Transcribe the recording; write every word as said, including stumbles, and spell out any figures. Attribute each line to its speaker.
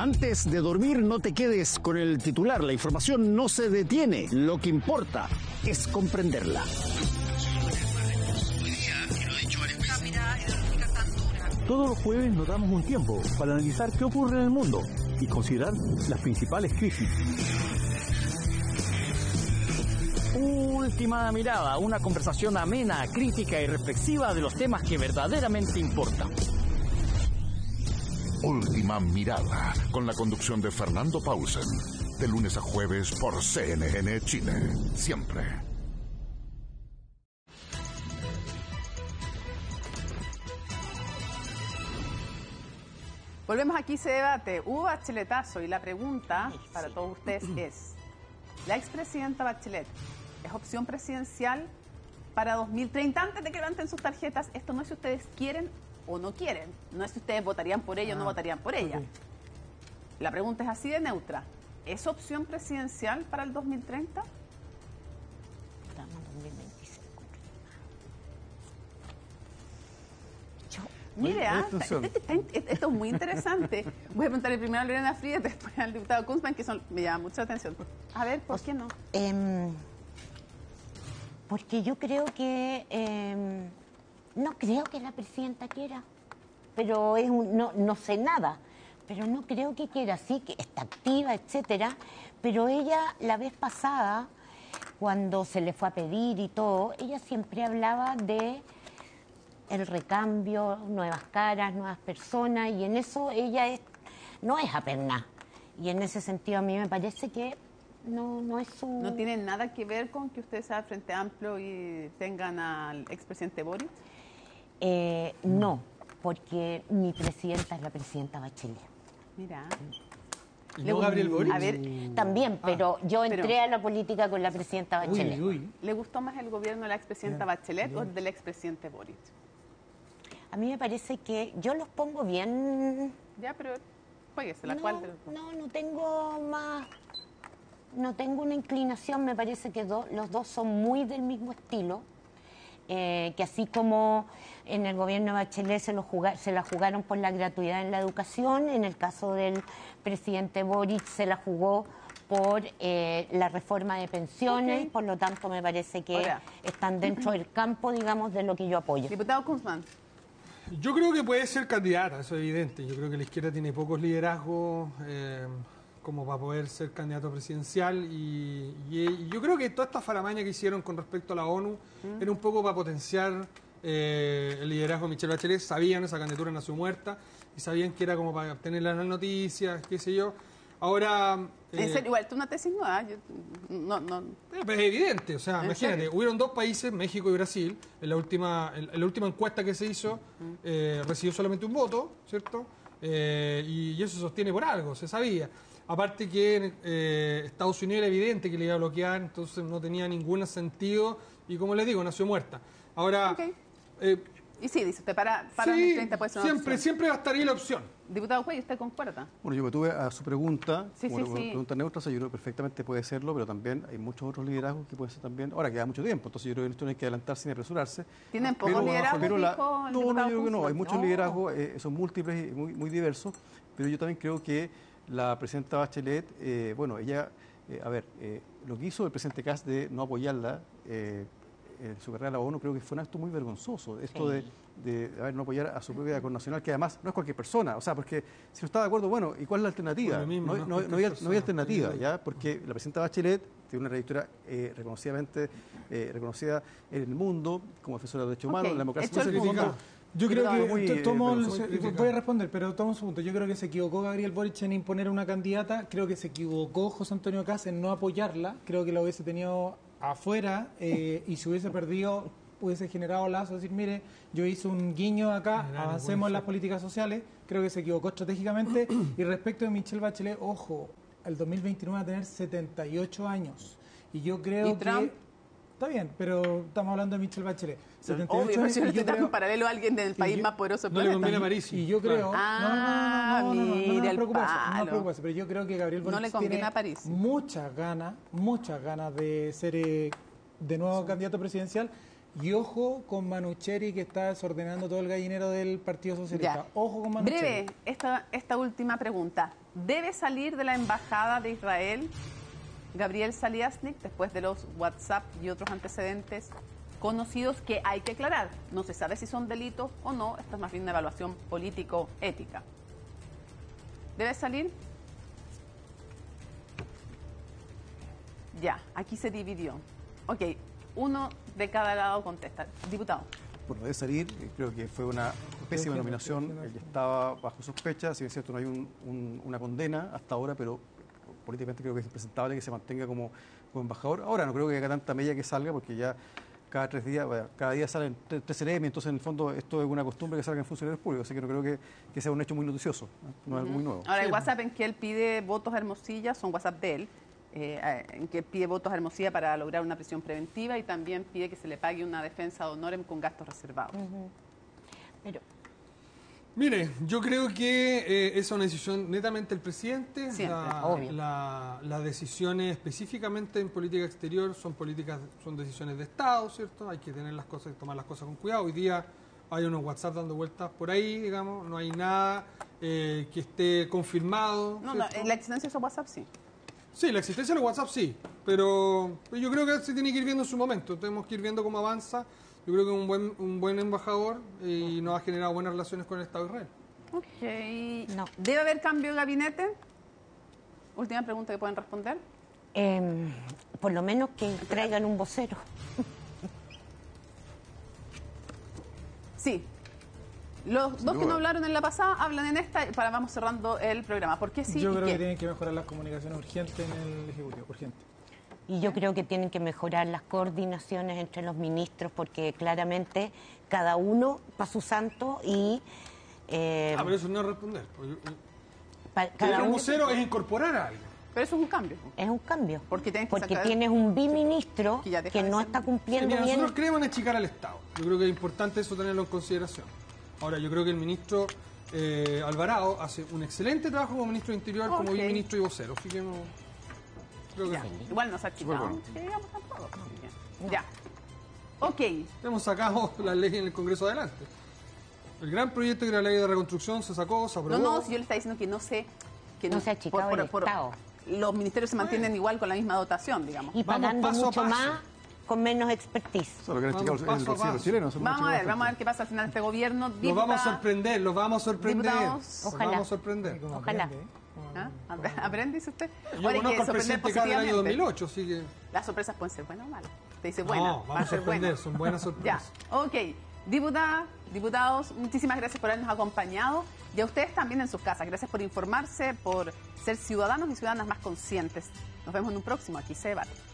Speaker 1: Antes de dormir, no te quedes con el titular. La información no se detiene. Lo que importa es comprenderla.
Speaker 2: Todos los jueves nos damos un tiempo para analizar qué ocurre en el mundo y considerar las principales crisis.
Speaker 1: Última mirada, una conversación amena, crítica y reflexiva de los temas que verdaderamente importan.
Speaker 3: Última mirada, con la conducción de Fernando Paulsen, de lunes a jueves por C N N Chile, siempre.
Speaker 4: Volvemos aquí, se debate. Hubo bacheletazo y la pregunta para todos ustedes es: ¿la expresidenta Bachelet es opción presidencial para dos mil treinta? Antes de que levanten sus tarjetas, esto no es si ustedes quieren o no quieren, no es si ustedes votarían por ella ah, o no votarían por ella. Okay. La pregunta es así de neutra: ¿es opción presidencial para el dos mil treinta?
Speaker 5: Estamos en dos mil veinticinco. Yo...
Speaker 4: Mire, ah, esto, esto es muy interesante. Voy a preguntarle primero a Lorena Frías, después al diputado Kunzman, que son, me llama mucha atención. A ver, ¿por qué no?
Speaker 5: Eh, porque yo creo que... Eh, no creo que la presidenta quiera, pero es un, no, no sé nada, pero no creo que quiera, sí, que está activa, etcétera, pero ella la vez pasada, cuando se le fue a pedir y todo, ella siempre hablaba de el recambio, nuevas caras, nuevas personas, y en eso ella es, no es aperná, y en ese sentido a mí me parece que no, no es su...
Speaker 4: ¿No tiene nada que ver con que usted sea Frente Amplio y tengan al expresidente Boric?
Speaker 5: Eh, no, porque mi presidenta es la presidenta Bachelet.
Speaker 4: Mira.
Speaker 6: ¿Y no Gabriel Boric?
Speaker 4: A ver,
Speaker 5: también, pero
Speaker 4: ah,
Speaker 5: yo entré
Speaker 4: pero,
Speaker 5: a la política con la presidenta Bachelet.
Speaker 6: Uy, uy.
Speaker 4: ¿Le gustó más el gobierno de la expresidenta bien, Bachelet bien. o el del expresidente Boric?
Speaker 5: A mí me parece que yo los pongo bien...
Speaker 4: Ya, pero jueguese, la
Speaker 5: no,
Speaker 4: cual...
Speaker 5: No, no tengo más... No tengo una inclinación, me parece que do, los dos son muy del mismo estilo. Eh, que así como en el gobierno de Bachelet se, lo jugar, se la jugaron por la gratuidad en la educación, en el caso del presidente Boric se la jugó por eh, la reforma de pensiones, okay. Por lo tanto me parece que Ahora. están dentro del campo, digamos, de lo que yo apoyo.
Speaker 4: Diputado Kunzman.
Speaker 6: Yo creo que puede ser candidata, eso es evidente. Yo creo que la izquierda tiene pocos liderazgos eh, como para poder ser candidato presidencial y, y, y yo creo que toda esta faramaña que hicieron con respecto a la ONU mm. era un poco para potenciar eh, el liderazgo de Michelle Bachelet. Sabían esa candidatura nació muerta y sabían que era como para obtener las noticias, qué sé yo. Ahora...
Speaker 4: Eh, ¿En serio? Igual, tú una tesis nueva. Yo, no, no.
Speaker 6: Pero es evidente, o sea, imagínate, serio? hubieron dos países, México y Brasil, en la última, en la última encuesta que se hizo, mm. eh, recibió solamente un voto, ¿cierto? Eh, y, y eso se sostiene por algo, se sabía. Aparte que eh, Estados Unidos era evidente que le iba a bloquear, entonces no tenía ningún sentido y como les digo, nació muerta. Ahora...
Speaker 4: Okay.
Speaker 6: Eh,
Speaker 4: y sí, dice usted, para, para
Speaker 6: sí,
Speaker 4: treinta puede ser una
Speaker 6: siempre,
Speaker 4: opción.
Speaker 6: siempre va a estar ahí la opción.
Speaker 4: Diputado Juez, ¿usted concuerda?
Speaker 2: Bueno, yo me tuve a su pregunta,
Speaker 4: sí,
Speaker 2: como
Speaker 4: sí,
Speaker 2: una
Speaker 4: sí.
Speaker 2: pregunta neutra, o sea, yo creo que perfectamente puede serlo, pero también hay muchos otros liderazgos que pueden ser también... Ahora queda mucho tiempo, entonces yo creo que esto no hay que adelantarse ni apresurarse.
Speaker 4: ¿Tienen pocos liderazgos,
Speaker 2: pero la,
Speaker 4: dijo el
Speaker 2: No, no, yo creo que no, hay muchos
Speaker 4: no.
Speaker 2: liderazgos, eh, son múltiples y muy, muy diversos, pero yo también creo que la presidenta Bachelet, eh, bueno, ella, eh, a ver, eh, lo que hizo el presidente Kast de no apoyarla eh, en su carrera a la ONU, creo que fue un acto muy vergonzoso, esto sí. de, de a ver, no apoyar a su propia connacional, que además no es cualquier persona, o sea, porque si no está de acuerdo, bueno, ¿y cuál es la alternativa? Bueno, mismo, no, no, no, había, no había alternativa, ¿ya? Porque la presidenta Bachelet tiene una trayectoria eh, reconocidamente eh, reconocida en el mundo como defensora de derechos humanos,
Speaker 4: okay.
Speaker 2: la democracia
Speaker 6: certificada. Yo creo que,
Speaker 2: muy,
Speaker 6: to, tomo,
Speaker 2: eh,
Speaker 6: se, voy a responder, pero toma un segundo. Yo creo que se equivocó Gabriel Boric en imponer una candidata, creo que se equivocó José Antonio Kast en no apoyarla, creo que la hubiese tenido afuera eh, y si hubiese perdido, hubiese generado lazos, decir, mire, yo hice un guiño acá, Mira, avancemos en las políticas sociales, creo que se equivocó estratégicamente. Y respecto de Michelle Bachelet, ojo, el dos mil veintinueve va a tener setenta y ocho años, y yo creo
Speaker 4: ¿Y Trump?
Speaker 6: que... Está bien, pero estamos hablando de Michelle Bachelet. setenta y ocho
Speaker 4: Obvio,
Speaker 6: años,
Speaker 4: si no te
Speaker 6: creo,
Speaker 4: un paralelo a alguien del país
Speaker 6: yo,
Speaker 4: más poderoso del
Speaker 6: no
Speaker 4: planeta.
Speaker 6: le conviene a París. Y yo creo...
Speaker 4: Ah,
Speaker 6: no, no, no, no, no, no, no, no, no, no preocuparse, no preocuparse, pero yo creo que Gabriel Boric
Speaker 4: no le conviene
Speaker 6: tiene
Speaker 4: a París.
Speaker 6: muchas ganas, muchas ganas de ser eh, de nuevo sí. candidato presidencial. Y ojo con Manucheri, que está desordenando todo el gallinero del Partido Socialista.
Speaker 4: Ya.
Speaker 6: Ojo con Manucheri.
Speaker 4: Breve, esta, esta última pregunta. Debe salir de la Embajada de Israel Gabriel Saliasnik después de los WhatsApp y otros antecedentes conocidos que hay que aclarar. No se sabe si son delitos o no, esta es más bien una evaluación político-ética. ¿Debe salir? Ya, aquí se dividió. Ok, uno de cada lado contesta. Diputado.
Speaker 2: Bueno, debe salir, creo que fue una pésima nominación, él estaba bajo sospecha, si bien es cierto no hay un, un, una condena hasta ahora, pero políticamente creo que es impresentable que se mantenga como, como embajador. Ahora no creo que haya tanta mella que salga, porque ya cada tres días, bueno, cada día salen tres, tres C N M, entonces en el fondo esto es una costumbre que salgan funcionarios públicos, así que no creo que, que sea un hecho muy noticioso, ¿no? No es algo muy nuevo.
Speaker 4: Ahora, el WhatsApp en que él pide votos a Hermosilla son WhatsApp de él, eh, en que pide votos a Hermosilla para lograr una prisión preventiva y también pide que se le pague una defensa de honorem con gastos reservados.
Speaker 5: Uh-huh. Pero...
Speaker 7: Mire, yo creo que eh, es una decisión netamente del presidente.
Speaker 4: Siempre,
Speaker 7: la,
Speaker 5: obvio.
Speaker 7: la- las decisiones específicamente en política exterior son políticas, son decisiones de Estado, ¿cierto? Hay que tener las cosas, tomar las cosas con cuidado. Hoy día hay unos WhatsApp dando vueltas por ahí, digamos, no hay nada eh, que esté confirmado.
Speaker 4: No, no,
Speaker 7: ¿cierto?
Speaker 4: la existencia de esos WhatsApp sí.
Speaker 7: Sí, la existencia de los WhatsApp sí, pero yo creo que se tiene que ir viendo en su momento. Tenemos que ir viendo cómo avanza. Yo creo que es un buen, un buen embajador y nos ha generado buenas relaciones con el Estado de Israel.
Speaker 4: Ok.
Speaker 5: No.
Speaker 4: ¿Debe haber cambio de gabinete? Última pregunta que pueden responder.
Speaker 5: Eh, por lo menos que traigan un vocero.
Speaker 4: Sí. Los dos que
Speaker 3: duda.
Speaker 4: no hablaron en la pasada hablan en esta y para vamos cerrando el programa. ¿Por qué sí
Speaker 6: Yo
Speaker 4: y
Speaker 6: creo
Speaker 4: qué?
Speaker 6: que tienen que mejorar las comunicaciones urgentes en el Ejecutivo, urgente.
Speaker 5: Y yo creo que tienen que mejorar las coordinaciones entre los ministros porque claramente cada uno para su santo y eh,
Speaker 7: Ah, pero eso no es responder. Porque, eh,
Speaker 5: pa- cada
Speaker 7: el
Speaker 5: uno
Speaker 7: vocero es incorporar a alguien.
Speaker 4: Pero eso es un cambio.
Speaker 5: es un cambio.
Speaker 4: Porque tienes que
Speaker 5: Porque
Speaker 4: sacar-
Speaker 5: tienes un biministro
Speaker 4: que ya deja
Speaker 5: que
Speaker 4: de
Speaker 5: no
Speaker 4: ser-
Speaker 5: está
Speaker 7: Sí,
Speaker 5: cumpliendo
Speaker 7: mira,
Speaker 5: bien.
Speaker 7: nosotros queremos achicar al Estado. Yo creo que es importante eso tenerlo en consideración. Ahora, yo creo que el ministro eh, Alvarado hace un excelente trabajo como ministro de Interior,
Speaker 4: Ok.
Speaker 7: como biministro y vocero. Así que no... Creo que
Speaker 4: Ya.
Speaker 7: sí.
Speaker 4: Igual nos ha quitado.
Speaker 3: bueno.
Speaker 4: Que digamos tampoco. Así que- Ya. Ok.
Speaker 7: Hemos sacado la ley en el Congreso adelante. El gran proyecto que era la ley de reconstrucción se sacó, se aprobó.
Speaker 4: No, no, si yo le estaba diciendo que no sé... Que
Speaker 5: No se ha achicado el Estado.
Speaker 4: Los ministerios se mantienen igual con la misma dotación, digamos.
Speaker 5: Y
Speaker 7: Vamos
Speaker 5: pagando
Speaker 7: paso a
Speaker 5: mucho
Speaker 7: paso.
Speaker 5: más con menos expertise.
Speaker 2: Eso es lo que han
Speaker 7: Vamos
Speaker 2: achicado el
Speaker 7: paso a
Speaker 2: bolsillo de los
Speaker 7: paso.
Speaker 2: chilenos. eso es lo que
Speaker 4: Vamos a
Speaker 2: han
Speaker 4: ver,
Speaker 2: achicado
Speaker 4: vamos a ver qué pasa al final de este gobierno.
Speaker 7: Los vamos a
Speaker 4: Diputada-
Speaker 7: sorprender, los vamos a sorprender.
Speaker 4: Diputados.
Speaker 7: Los
Speaker 5: Ojalá.
Speaker 7: vamos a sorprender.
Speaker 6: Como
Speaker 5: Ojalá.
Speaker 6: aprende, ¿eh? Como
Speaker 4: ¿Ah?
Speaker 6: aprende.
Speaker 4: Apre- ¿Aprende, dice usted?
Speaker 7: Yo
Speaker 4: Ahora hay que
Speaker 7: conozco al
Speaker 4: sorprender
Speaker 7: presidente cada del año dos
Speaker 4: positivamente.
Speaker 7: mil ocho, así que...
Speaker 4: Las sorpresas pueden ser buenas o malas. Te dice buena,
Speaker 7: No,
Speaker 4: va
Speaker 7: vamos
Speaker 4: a
Speaker 7: a
Speaker 4: ser
Speaker 7: sorprender,
Speaker 4: buena.
Speaker 7: son buenas
Speaker 4: Ya,
Speaker 7: sorpresas.
Speaker 4: ok. Diputada, diputados, muchísimas gracias por habernos acompañado. Y a ustedes también en sus casas. Gracias por informarse, por ser ciudadanos y ciudadanas más conscientes. Nos vemos en un próximo Aquí se debate.